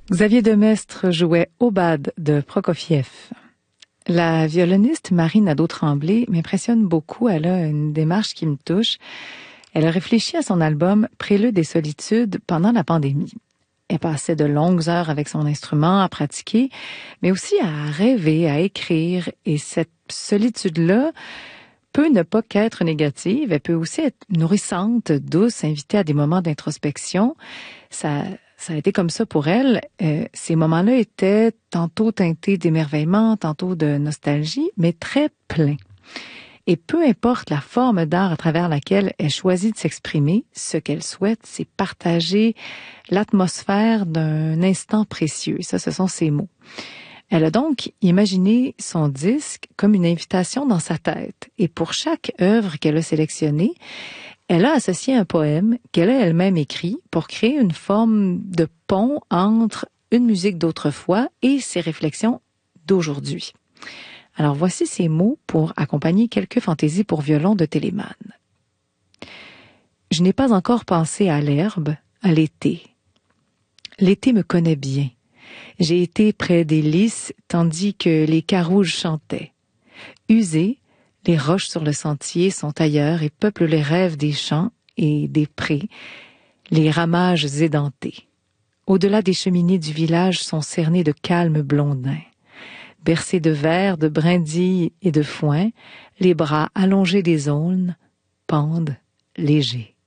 Xavier Demestre jouait Aubade de Prokofiev. La violoniste Marie Nadeau-Tremblay m'impressionne beaucoup. Elle a une démarche qui me touche. Elle a réfléchi à son album Prélude et solitude pendant la pandémie. Elle passait de longues heures avec son instrument à pratiquer, mais aussi à rêver, à écrire. Et cette solitude-là peut ne pas qu'être négative. Elle peut aussi être nourrissante, douce, inviter à des moments d'introspection. Ça a été comme ça pour elle. Ces moments-là étaient tantôt teintés d'émerveillement, tantôt de nostalgie, mais très pleins. Et peu importe la forme d'art à travers laquelle elle choisit de s'exprimer, ce qu'elle souhaite, c'est partager l'atmosphère d'un instant précieux. Ça, ce sont ses mots. Elle a donc imaginé son disque comme une invitation dans sa tête. Et pour chaque œuvre qu'elle a sélectionnée, elle a associé un poème qu'elle a elle-même écrit pour créer une forme de pont entre une musique d'autrefois et ses réflexions d'aujourd'hui. Alors voici ces mots pour accompagner quelques fantaisies pour violon de Telemann. Je n'ai pas encore pensé à l'herbe, à l'été. L'été me connaît bien. J'ai été près des lys tandis que les carouges chantaient. Usés, les roches sur le sentier sont ailleurs et peuplent les rêves des champs et des prés, les ramages édentés. Au-delà des cheminées du village sont cernés de calmes blondins. Bercés de verre, de brindilles et de foin, les bras allongés des aulnes pendent légers.